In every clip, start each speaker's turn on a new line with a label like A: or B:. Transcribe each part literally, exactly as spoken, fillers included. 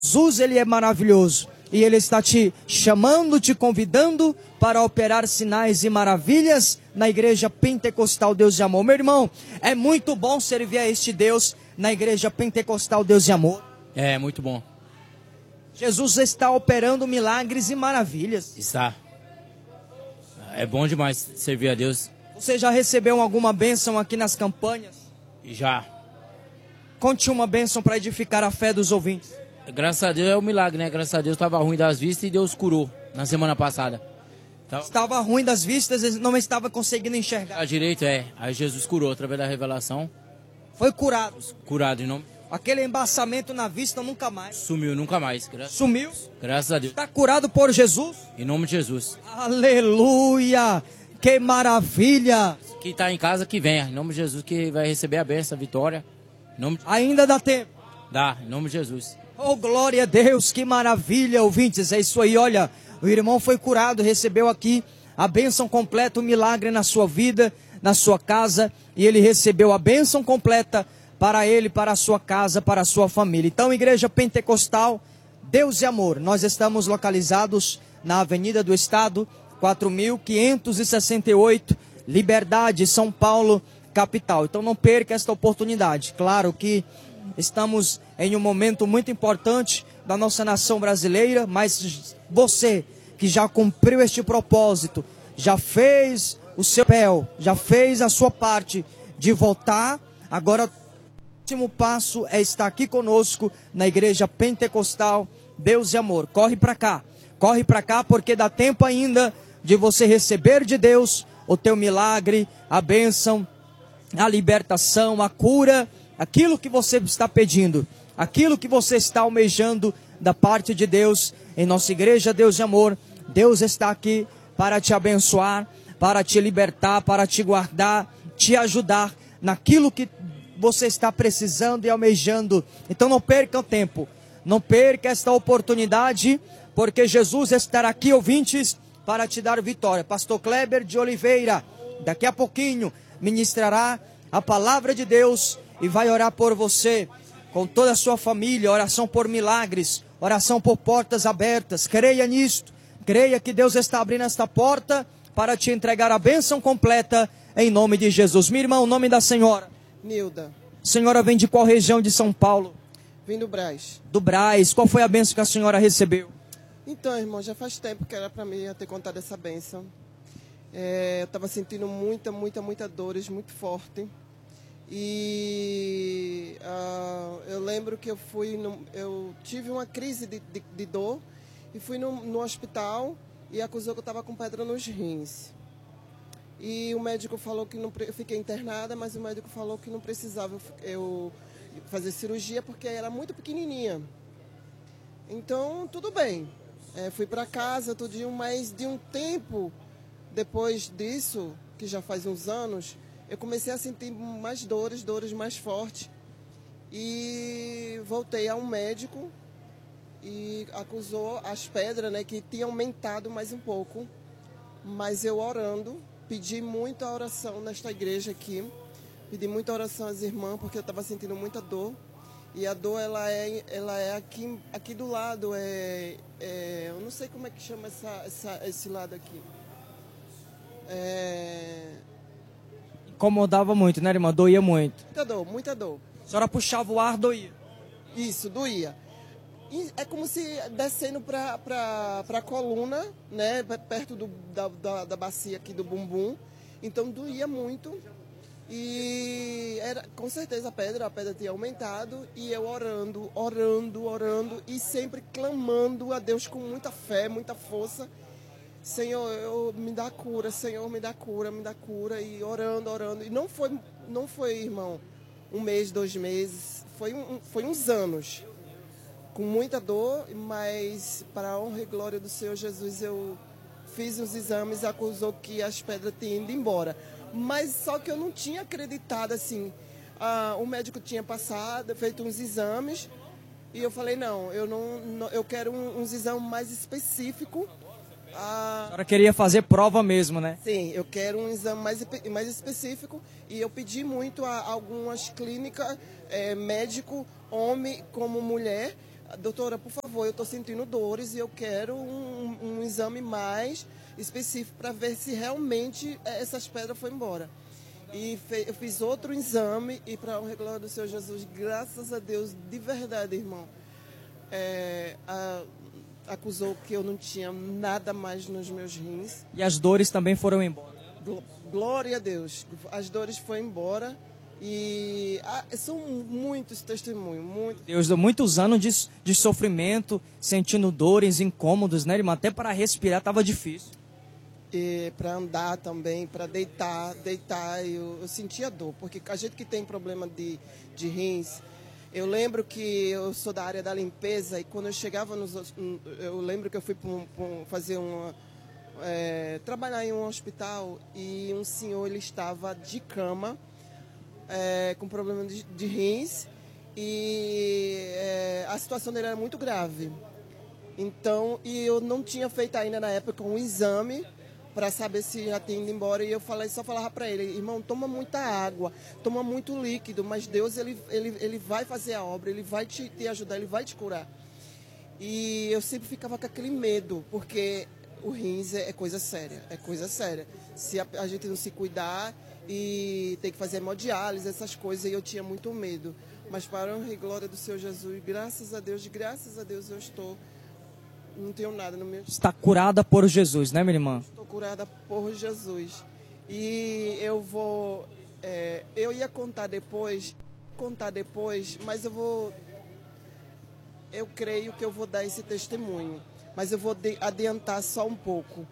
A: Jesus, ele é maravilhoso. E ele está te chamando, te convidando para operar sinais e maravilhas na igreja pentecostal Deus de Amor. Meu irmão, é muito bom servir a este Deus na igreja pentecostal Deus de Amor.
B: É, muito bom.
A: Jesus está operando milagres e maravilhas.
B: Está. É bom demais servir a Deus.
A: Você já recebeu alguma bênção aqui nas campanhas?
B: Já.
A: Conte uma bênção para edificar a fé dos ouvintes.
B: Graças a Deus é um milagre, né? Graças a Deus estava ruim das vistas e Deus curou na semana passada. Então,
A: estava ruim das vistas, não estava conseguindo enxergar.
B: A direito é. Aí Jesus curou através da revelação.
A: Foi curado.
B: Curado em nome.
A: Aquele embaçamento na vista nunca mais.
B: Sumiu nunca mais. Gra...
A: Sumiu.
B: Graças a Deus.
A: Está curado por Jesus.
B: Em nome de Jesus.
A: Aleluia. Que maravilha.
B: Quem está em casa que venha. Em nome de Jesus que vai receber a bênção, a vitória. Em nome de...
A: Ainda dá tempo.
B: Dá. Em nome de Jesus.
A: Oh, glória a Deus, que maravilha, ouvintes, é isso aí, olha, o irmão foi curado, recebeu aqui a bênção completa, o milagre na sua vida, na sua casa, e ele recebeu a bênção completa para ele, para a sua casa, para a sua família. Então, Igreja Pentecostal, Deus e Amor, nós estamos localizados na Avenida do Estado, quatro mil quinhentos e sessenta e oito, Liberdade, São Paulo, capital. Então, não perca esta oportunidade, claro que estamos em um momento muito importante da nossa nação brasileira, mas você que já cumpriu este propósito, já fez o seu papel, já fez a sua parte de votar, agora o último passo é estar aqui conosco na Igreja Pentecostal Deus e Amor. Corre para cá, corre para cá porque dá tempo ainda de você receber de Deus o teu milagre, a bênção, a libertação, a cura, aquilo que você está pedindo, aquilo que você está almejando da parte de Deus, em nossa igreja Deus de Amor, Deus está aqui para te abençoar, para te libertar, para te guardar, te ajudar naquilo que você está precisando e almejando. Então não perca o tempo, não perca esta oportunidade, porque Jesus estará aqui, ouvintes, para te dar vitória. Pastor Kleber de Oliveira, daqui a pouquinho, ministrará a palavra de Deus e vai orar por você, com toda a sua família, oração por milagres, oração por portas abertas. Creia nisto, creia que Deus está abrindo esta porta para te entregar a bênção completa, em nome de Jesus. Minha irmã, o nome da senhora?
C: Nilda.
A: Senhora vem de qual região de São Paulo?
C: Vim do Brás.
A: Do Brás. Qual foi a bênção que a senhora recebeu?
C: Então, irmão, já faz tempo que era para mim ter contado essa bênção. É, eu estava sentindo muita, muita, muita dores, muito forte. E uh, eu lembro que eu fui, no, eu tive uma crise de, de, de dor e fui no, no hospital e acusou que eu estava com pedra nos rins. E o médico falou que não, eu fiquei internada, mas o médico falou que não precisava eu fazer cirurgia porque era muito pequenininha. Então, tudo bem. É, fui para casa, tudinho, mas de um tempo depois disso, que já faz uns anos, eu comecei a sentir mais dores, dores mais fortes. E voltei a um médico e acusou as pedras, né, que tinha aumentado mais um pouco. Mas eu orando, pedi muita oração nesta igreja aqui. Pedi muita oração às irmãs, porque eu estava sentindo muita dor. E a dor, ela é, ela é aqui, aqui do lado. É, é, eu não sei como é que chama essa, essa, esse lado aqui. É...
A: Incomodava muito, né, irmã? Doía muito.
C: Muita dor, muita dor.
A: A senhora puxava o ar, doía.
C: Isso, doía. E é como se descendo para a coluna, né, perto do, da, da, da bacia aqui do bumbum. Então doía muito. E era, com certeza a pedra, a pedra tinha aumentado. E eu orando, orando, orando e sempre clamando a Deus com muita fé, muita força. Senhor, eu, me dá cura, Senhor, me dá cura, me dá cura. E orando, orando. E não foi, não foi, irmão, um mês, dois meses. Foi, um, foi uns anos. Com muita dor, mas para a honra e glória do Senhor Jesus, eu fiz os exames e acusou que as pedras tinham ido embora. Mas só que eu não tinha acreditado assim. Ah, o médico tinha passado, feito uns exames, e eu falei, não, eu, não, não, eu quero um, uns exames mais específicos. Ah,
A: a senhora queria fazer prova mesmo, né?
C: Sim, eu quero um exame mais, mais específico, e eu pedi muito a algumas clínicas, é, médico, homem como mulher, doutora, por favor, eu estou sentindo dores e eu quero um, um exame mais específico para ver se realmente essas pedras foram embora. E fe, eu fiz outro exame e, para a glória do Senhor Jesus, graças a Deus, de verdade, irmão, é, a, acusou que eu não tinha nada mais nos meus rins.
A: E as dores também foram embora.
C: Glória a Deus. As dores foram embora e ah, são muitos testemunhos. Muito...
A: Deus deu muitos anos de, de sofrimento, sentindo dores, incômodos, né, irmão? Até para respirar estava difícil.
C: E para andar também, para deitar, deitar, eu, eu sentia dor, porque a gente que tem problema de, de rins, eu lembro que eu sou da área da limpeza e quando eu chegava nos, eu lembro que eu fui pra um, pra um, fazer uma, é, trabalhar em um hospital e um senhor, ele estava de cama, é, com problema de, de rins e é, a situação dele era muito grave. Então, e eu não tinha feito ainda na época um exame para saber se já tinha ido embora, e eu falei, só falava para ele, irmão, toma muita água, toma muito líquido, mas Deus, ele, ele, ele vai fazer a obra, ele vai te, te ajudar, ele vai te curar. E eu sempre ficava com aquele medo, porque o rins é, é coisa séria, é coisa séria. Se a, a gente não se cuidar e tem que fazer hemodiálise, essas coisas, e eu tinha muito medo. Mas para a honra e glória do Senhor Jesus, graças a Deus, graças a Deus eu estou... Não tenho nada no meu...
A: Está curada por Jesus, né, minha irmã?
C: Estou curada por Jesus. E eu vou... É, eu ia contar depois, contar depois, mas eu vou... Eu creio que eu vou dar esse testemunho. Mas eu vou de, adiantar só um pouco.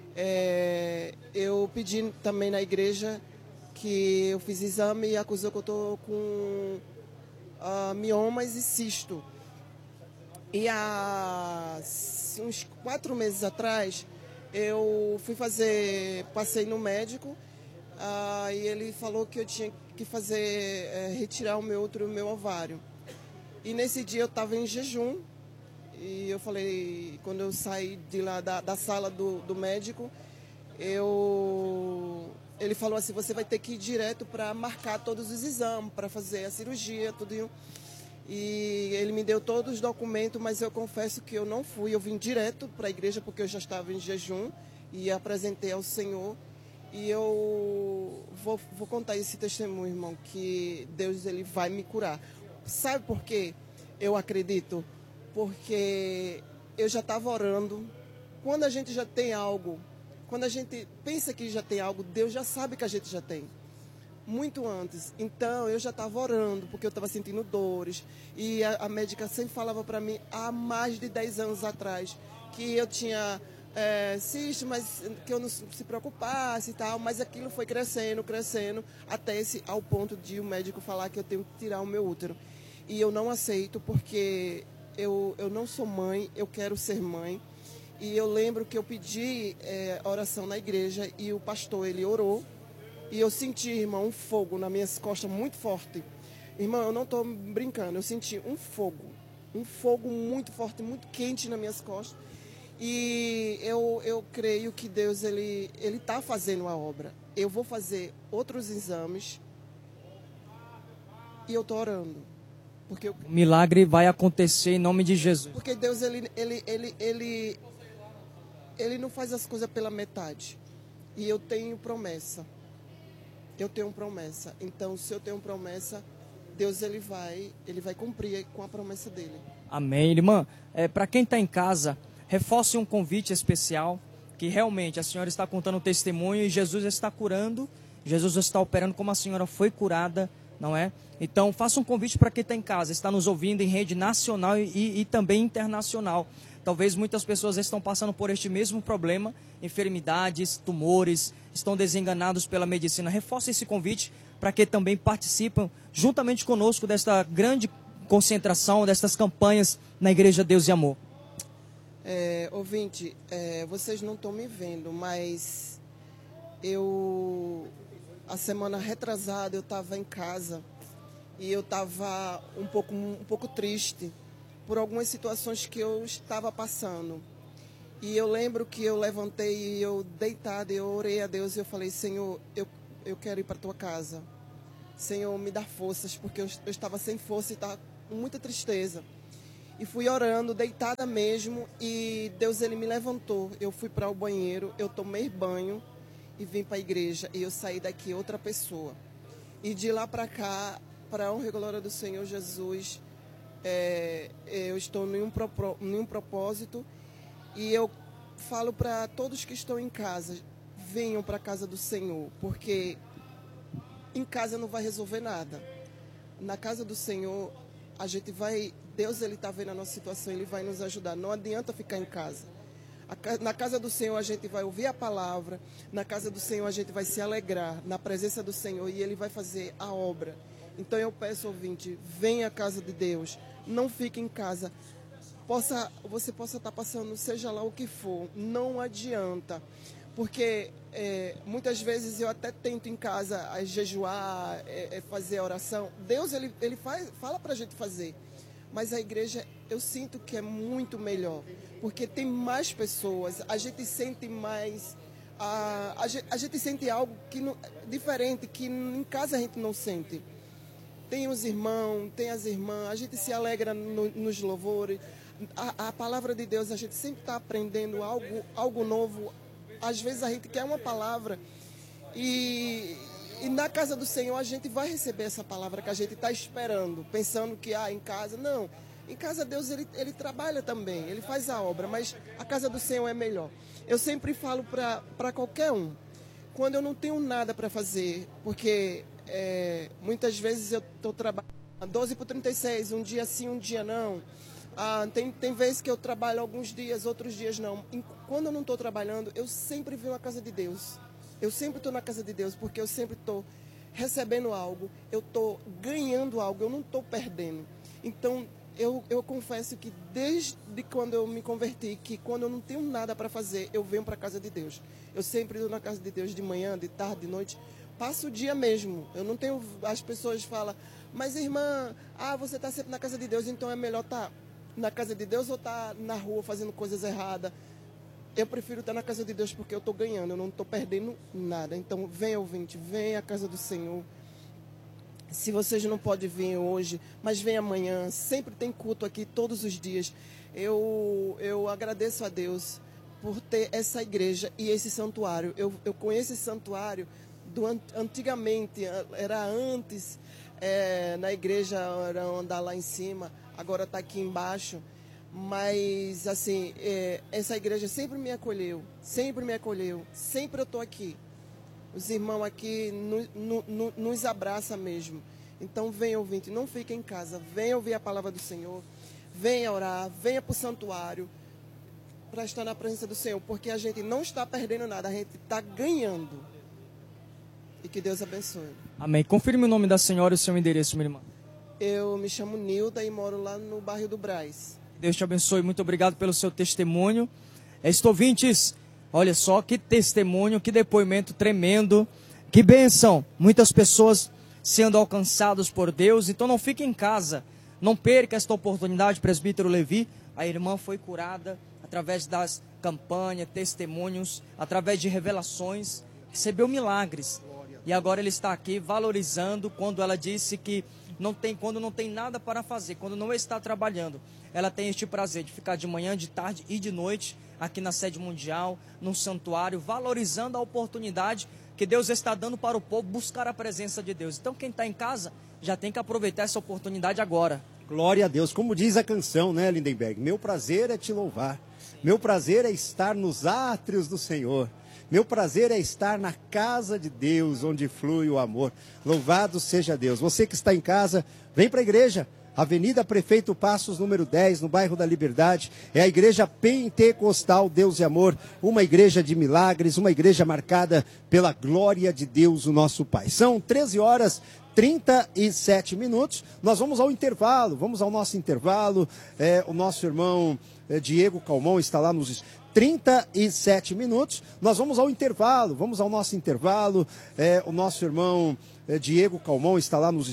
C: É, eu pedi também na igreja que eu fiz exame e acusou que eu estou com uh, miomas e cisto. E há uns quatro meses atrás, eu fui fazer, passei no médico, ah, e ele falou que eu tinha que fazer, é, retirar o meu outro, o meu ovário. E nesse dia eu estava em jejum, e eu falei, quando eu saí de lá da, da sala do, do médico, eu, ele falou assim, você vai ter que ir direto para marcar todos os exames, para fazer a cirurgia, tudo. E ele me deu todos os documentos, mas eu confesso que eu não fui. Eu vim direto para a igreja porque eu já estava em jejum e apresentei ao Senhor. E eu vou, vou contar esse testemunho, irmão, que Deus, ele vai me curar. Sabe por quê? Eu acredito. Porque eu já estava orando. Quando a gente já tem algo, quando a gente pensa que já tem algo, Deus já sabe que a gente já tem. Muito antes. Então, eu já estava orando, porque eu estava sentindo dores. E a, a médica sempre falava para mim, há mais de dez anos atrás, que eu tinha é, cisto, mas que eu não se preocupasse e tal. Mas aquilo foi crescendo, crescendo, até esse, ao ponto de o médico falar que eu tenho que tirar o meu útero. E eu não aceito, porque eu, eu não sou mãe, eu quero ser mãe. E eu lembro que eu pedi é, oração na igreja e o pastor, ele orou. E eu senti, irmão, um fogo nas minhas costas muito forte. Irmão, eu não estou brincando, eu senti um fogo. Um fogo muito forte, muito quente nas minhas costas. E eu, eu creio que Deus, ele ele está fazendo a obra. Eu vou fazer outros exames e eu estou orando. Porque eu...
A: O milagre vai acontecer em nome de Jesus.
C: Porque Deus, ele, ele, ele, ele, ele não faz as coisas pela metade. E eu tenho promessa. Eu tenho promessa. Então, se eu tenho promessa, Deus, ele vai, ele vai cumprir com a promessa dele.
A: Amém. Irmã, é, para quem está em casa, reforce um convite especial, que realmente a senhora está contando um testemunho e Jesus está curando, Jesus está operando como a senhora foi curada, não é? Então, faça um convite para quem está em casa, está nos ouvindo em rede nacional e, e também internacional. Talvez muitas pessoas estão passando por este mesmo problema, enfermidades, tumores, estão desenganados pela medicina. Reforce esse convite para que também participem juntamente conosco desta grande concentração, destas campanhas na Igreja Deus e Amor.
C: É, ouvinte, é, vocês não estão me vendo, mas eu, a semana retrasada, eu estava em casa e eu estava um pouco, um pouco triste por algumas situações que eu estava passando. E eu lembro que eu levantei e eu deitada, eu orei a Deus e eu falei, Senhor, eu, eu quero ir para a tua casa. Senhor, me dá forças, porque eu, eu estava sem força e estava com muita tristeza. E fui orando, deitada mesmo, e Deus ele me levantou. Eu fui para o banheiro, eu tomei banho e vim para a igreja. E eu saí daqui outra pessoa. E de lá para cá, para a honra e glória do Senhor Jesus, é, eu estou em um, propó- em um propósito. E eu falo para todos que estão em casa, venham para a casa do Senhor, porque em casa não vai resolver nada. Na casa do Senhor, a gente vai... Deus ele está vendo a nossa situação, Ele vai nos ajudar. Não adianta ficar em casa. Na casa do Senhor a gente vai ouvir a palavra. Na casa do Senhor a gente vai se alegrar na presença do Senhor e Ele vai fazer a obra. Então eu peço, ouvinte, venha à casa de Deus. Não fique em casa. Possa, você possa estar passando, seja lá o que for. Não adianta. Porque é, muitas vezes eu até tento em casa a jejuar, é, é fazer a oração. Deus ele, ele faz, fala para a gente fazer. Mas a igreja, eu sinto que é muito melhor, porque tem mais pessoas, a gente sente mais, a, a, gente, a gente sente algo que não, diferente, que em casa a gente não sente. Tem os irmãos, tem as irmãs, a gente se alegra no, nos louvores, a, a palavra de Deus, a gente sempre está aprendendo algo, algo novo. Às vezes a gente quer uma palavra e... E na casa do Senhor a gente vai receber essa palavra que a gente está esperando, pensando que ah, em casa, não. Em casa Deus ele, ele trabalha também, Ele faz a obra, mas a casa do Senhor é melhor. Eu sempre falo para qualquer um, quando eu não tenho nada para fazer, porque é, muitas vezes eu estou trabalhando doze por trinta e seis, um dia sim, um dia não. Ah, tem, tem vezes que eu trabalho alguns dias, outros dias não. E quando eu não estou trabalhando, eu sempre venho à casa de Deus. Eu sempre estou na casa de Deus, porque eu sempre estou recebendo algo, eu estou ganhando algo, eu não estou perdendo. Então, eu, eu confesso que desde quando eu me converti, que quando eu não tenho nada para fazer, eu venho para a casa de Deus. Eu sempre estou na casa de Deus de manhã, de tarde, de noite, passo o dia mesmo. Eu não tenho... As pessoas falam, mas irmã, ah, você está sempre na casa de Deus, então é melhor estar na casa de Deus ou estar na rua fazendo coisas erradas? Eu prefiro estar na casa de Deus porque eu estou ganhando, eu não estou perdendo nada. Então, venha ouvinte, venha à casa do Senhor. Se vocês não podem vir hoje, mas venha amanhã. Sempre tem culto aqui, todos os dias. Eu, eu agradeço a Deus por ter essa igreja e esse santuário. Eu, eu conheço esse santuário do, antigamente, era antes, é, na igreja, era andar lá em cima, agora está aqui embaixo. Mas, assim, é, essa igreja sempre me acolheu, sempre me acolheu, sempre eu estou aqui. Os irmãos aqui no, no, no, nos abraçam mesmo. Então, venha ouvinte, não fique em casa, venha ouvir a palavra do Senhor, venha orar, venha para o santuário, para estar na presença do Senhor, porque a gente não está perdendo nada, a gente está ganhando. E que Deus abençoe.
A: Amém. Confirme o nome da senhora e o seu endereço, minha irmã.
C: Eu me chamo Nilda e moro lá no bairro do Brás.
A: Deus te abençoe, muito obrigado pelo seu testemunho. Estou ouvintes, olha só que testemunho, que depoimento tremendo, que bênção. Muitas pessoas sendo alcançadas por Deus, então não fique em casa, não perca esta oportunidade, presbítero Levi. A irmã foi curada através das campanhas, testemunhos, através de revelações, recebeu milagres. E agora ele está aqui valorizando quando ela disse que não tem, quando não tem nada para fazer, quando não está trabalhando. Ela tem este prazer de ficar de manhã, de tarde e de noite aqui na sede mundial, num santuário, valorizando a oportunidade que Deus está dando para o povo buscar a presença de Deus. Então quem está em casa já tem que aproveitar essa oportunidade agora.
D: Glória a Deus, como diz a canção, né, Lindenberg? Meu prazer é te louvar, meu prazer é estar nos átrios do Senhor. Meu prazer é estar na casa de Deus, onde flui o amor. Louvado seja Deus. Você que está em casa, vem para a igreja. Avenida Prefeito Passos, número dez, no bairro da Liberdade. É a igreja pentecostal Deus e Amor. Uma igreja de milagres, uma igreja marcada pela glória de Deus, o nosso Pai. São treze horas e trinta e sete minutos. Nós vamos ao intervalo, vamos ao nosso intervalo. É, o nosso irmão é, Diego Calmon está lá nos... trinta e sete minutos, nós vamos ao intervalo, vamos ao nosso intervalo, é, o nosso irmão é, Diego Calmon está lá nos